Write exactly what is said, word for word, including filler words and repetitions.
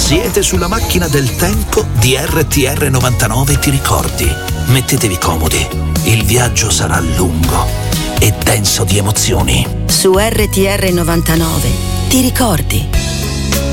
Siete sulla macchina del tempo di R T R novantanove, ti ricordi? Mettetevi comodi, il viaggio sarà lungo e denso di emozioni. Su R T R novantanove, ti ricordi?